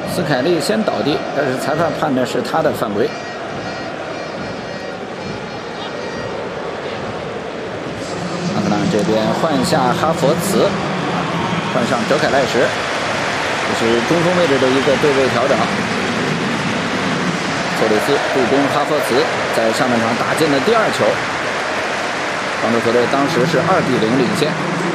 斯凯利先倒地，但是裁判判的是他的犯规。阿克朗这边换下哈佛茨，换上德凯赖什，这是中锋位置的一个对位调整。托里斯助攻哈佛茨在上半场打进了第2球，帮助球队当时是2比0领先。